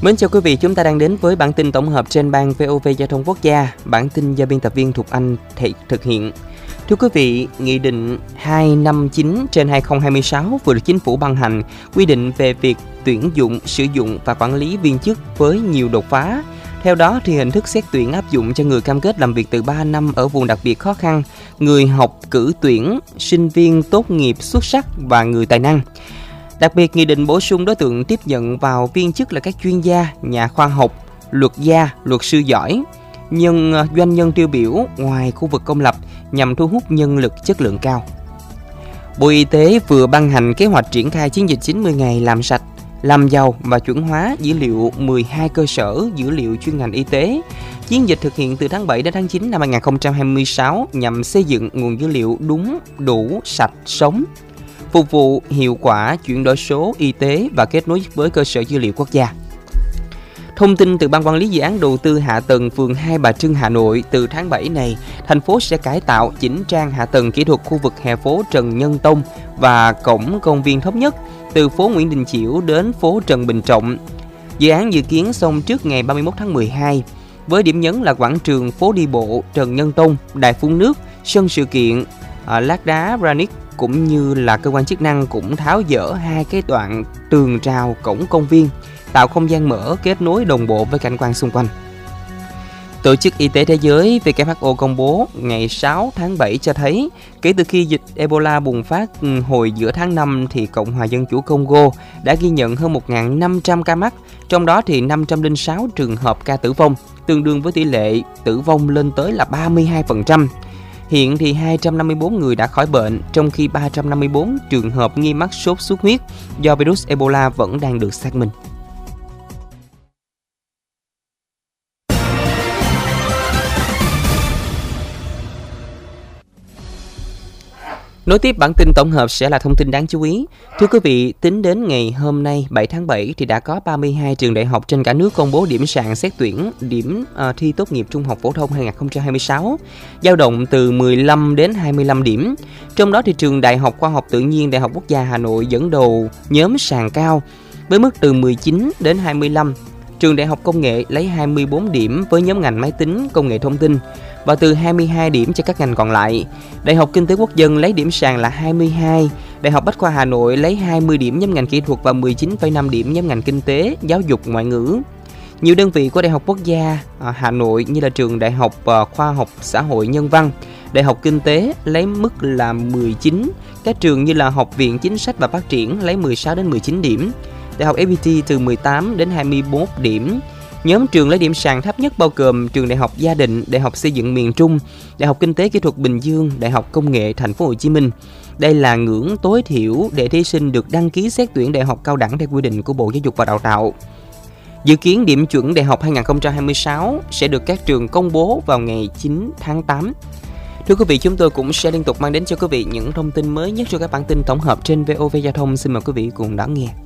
Mến chào quý vị, chúng ta đang đến với bản tin tổng hợp trên ban VOV Giao thông Quốc gia. Bản tin do biên tập viên Thục Anh thực hiện. Thưa quý vị, Nghị định 259/2026 vừa được Chính phủ ban hành quy định về việc tuyển dụng, sử dụng và quản lý viên chức với nhiều đột phá. Theo đó, thì hình thức xét tuyển áp dụng cho người cam kết làm việc từ 3 năm ở vùng đặc biệt khó khăn, người học cử tuyển, sinh viên tốt nghiệp xuất sắc và người tài năng. Đặc biệt, nghị định bổ sung đối tượng tiếp nhận vào viên chức là các chuyên gia, nhà khoa học, luật gia, luật sư giỏi, doanh nhân tiêu biểu ngoài khu vực công lập nhằm thu hút nhân lực chất lượng cao. Bộ Y tế vừa ban hành kế hoạch triển khai chiến dịch 90 ngày làm sạch, làm giàu và chuẩn hóa dữ liệu 12 cơ sở dữ liệu chuyên ngành y tế. Chiến dịch thực hiện từ tháng 7 đến tháng 9 năm 2026 nhằm xây dựng nguồn dữ liệu đúng, đủ, sạch, sống, phục vụ hiệu quả chuyển đổi số y tế và kết nối với cơ sở dữ liệu quốc gia. Thông tin từ Ban Quản lý Dự án Đầu tư Hạ tầng phường Hai Bà Trưng, Hà Nội, từ tháng 7 này, thành phố sẽ cải tạo chỉnh trang hạ tầng kỹ thuật khu vực hè phố Trần Nhân Tông và cổng công viên Thống Nhất, từ phố Nguyễn Đình Chiểu đến phố Trần Bình Trọng. Dự án dự kiến xong trước ngày 31 tháng 12, với điểm nhấn là quảng trường phố đi bộ Trần Nhân Tông, đài phun nước, sân sự kiện, lát đá granite, cũng như là cơ quan chức năng cũng tháo dỡ 2 cái đoạn tường rào cổng công viên, tạo không gian mở kết nối đồng bộ với cảnh quan xung quanh. Tổ chức Y tế Thế giới WHO công bố ngày 6 tháng 7 cho thấy kể từ khi dịch Ebola bùng phát hồi giữa tháng 5 thì Cộng hòa Dân chủ Congo đã ghi nhận hơn 1.500 ca mắc, trong đó thì 506 trường hợp ca tử vong, tương đương với tỷ lệ tử vong lên tới là 32%. Hiện thì 254 người đã khỏi bệnh, trong khi 354 trường hợp nghi mắc sốt xuất huyết do virus Ebola vẫn đang được xác minh. Nối tiếp bản tin tổng hợp sẽ là thông tin đáng chú ý. Thưa quý vị, tính đến ngày hôm nay 7 tháng 7 thì đã có 32 trường đại học trên cả nước công bố điểm sàn xét tuyển điểm thi tốt nghiệp trung học phổ thông 2026, dao động từ 15 đến 25 điểm. Trong đó thì trường Đại học Khoa học Tự nhiên Đại học Quốc gia Hà Nội dẫn đầu nhóm sàn cao với mức từ 19 đến 25. Trường Đại học Công nghệ lấy 24 điểm với nhóm ngành máy tính, công nghệ thông tin và từ 22 điểm cho các ngành còn lại. Đại học Kinh tế Quốc dân lấy điểm sàn là 22, Đại học Bách khoa Hà Nội lấy 20 điểm nhóm ngành kỹ thuật và 19,5 điểm nhóm ngành kinh tế, giáo dục, ngoại ngữ. Nhiều đơn vị của Đại học Quốc gia Hà Nội như là trường Đại học Khoa học Xã hội Nhân văn, Đại học Kinh tế lấy mức là 19, các trường như là Học viện Chính sách và Phát triển lấy 16 đến 19 điểm, Đại học FPT từ 18 đến 21 điểm. Nhóm trường lấy điểm sàn thấp nhất bao gồm trường Đại học Gia Định, Đại học Xây dựng miền Trung, Đại học Kinh tế Kỹ thuật Bình Dương, Đại học Công nghệ Thành phố Hồ Chí Minh. Đây là ngưỡng tối thiểu để thí sinh được đăng ký xét tuyển đại học cao đẳng theo quy định của Bộ Giáo dục và Đào tạo. Dự kiến điểm chuẩn đại học 2026 sẽ được các trường công bố vào ngày 9 tháng 8. Thưa quý vị, chúng tôi cũng sẽ liên tục mang đến cho quý vị những thông tin mới nhất cho các bản tin tổng hợp trên VOV Giao thông. Xin mời quý vị cùng đón nghe.